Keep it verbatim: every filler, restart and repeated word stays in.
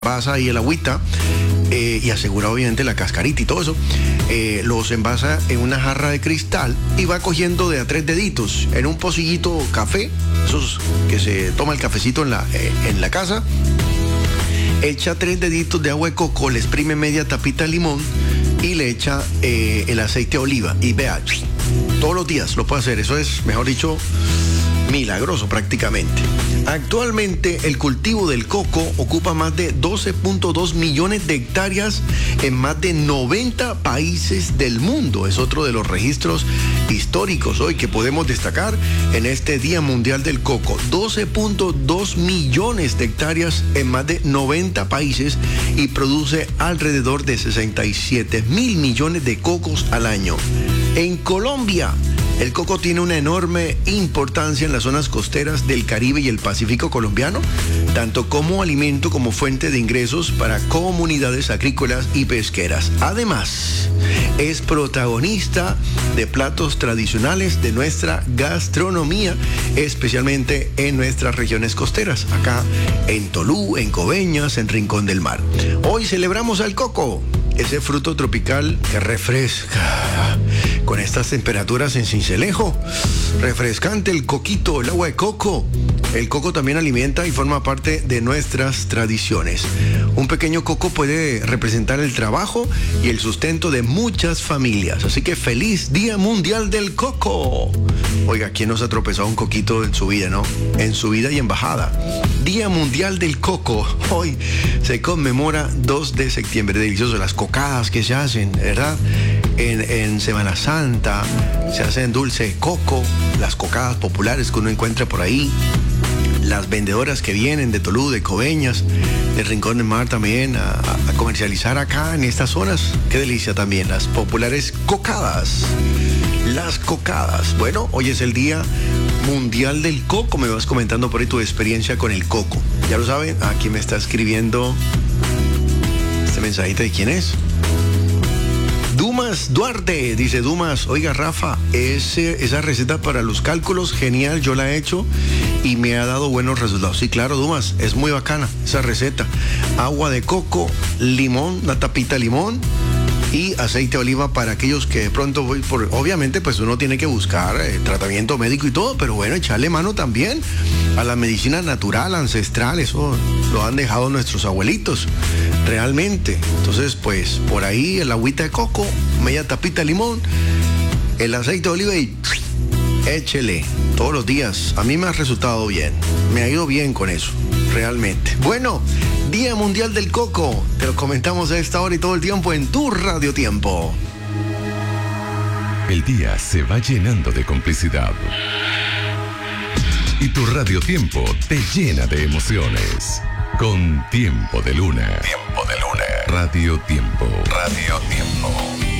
envasa ahí el agüita eh, y asegura obviamente la cascarita y todo eso. Eh, los envasa en una jarra de cristal y va cogiendo de a tres deditos en un pocillito café, esos que se toma el cafecito en la, eh, en la casa. Echa tres deditos de agua de coco, le exprime media tapita de limón y le echa eh, el aceite de oliva. Y vea, todos los días lo puede hacer. Eso es, mejor dicho, milagroso prácticamente. Actualmente el cultivo del coco ocupa más de doce punto dos millones de hectáreas en más de noventa países del mundo. Es otro de los registros históricos hoy que podemos destacar en este Día Mundial del Coco. doce punto dos millones de hectáreas en más de noventa países y produce alrededor de sesenta y siete mil millones de cocos al año. En Colombia, el coco tiene una enorme importancia en las zonas costeras del Caribe y el Pacífico colombiano, tanto como alimento como fuente de ingresos para comunidades agrícolas y pesqueras. Además, es protagonista de platos tradicionales de nuestra gastronomía, especialmente en nuestras regiones costeras, acá en Tolú, en Coveñas, en Rincón del Mar. Hoy celebramos al coco, ese fruto tropical que refresca. Con estas temperaturas en Sincelejo, refrescante el coquito, el agua de coco. El coco también alimenta y forma parte de nuestras tradiciones. Un pequeño coco puede representar el trabajo y el sustento de muchas familias. Así que feliz Día Mundial del Coco. Oiga, ¿quién nos ha tropezado un coquito en su vida, no? En su vida y en bajada. Día Mundial del Coco. Hoy se conmemora dos de septiembre. Delicioso, las cocadas que se hacen, ¿verdad? En, en Semana Santa se hacen dulce de coco, las cocadas populares que uno encuentra por ahí, las vendedoras que vienen de Tolú, de Coveñas, del Rincón del Mar también a, a comercializar acá en estas zonas. Qué delicia también, las populares cocadas. Las cocadas. Bueno, hoy es el Día Mundial del Coco. Me vas comentando por ahí tu experiencia con el coco. Ya lo saben, aquí me está escribiendo este mensajito. ¿De quién es? Dumas Duarte, dice Dumas, oiga Rafa, ese, esa receta para los cálculos, genial, yo la he hecho y me ha dado buenos resultados. Sí, claro, Dumas, es muy bacana esa receta. Agua de coco, limón, una tapita de limón y aceite de oliva para aquellos que de pronto, voy por, obviamente pues uno tiene que buscar eh, tratamiento médico y todo, pero bueno, echarle mano también a la medicina natural, ancestral, eso lo han dejado nuestros abuelitos, realmente. Entonces pues por ahí el agüita de coco, media tapita de limón, el aceite de oliva y échele todos los días. A mí me ha resultado bien, me ha ido bien con eso, realmente. Bueno, Día Mundial del Coco, te lo comentamos a esta hora y todo el tiempo en tu Radio Tiempo. El día se va llenando de complicidad y tu Radio Tiempo te llena de emociones. Con Tiempo de Luna. Tiempo de Luna. Radio Tiempo. Radio Tiempo.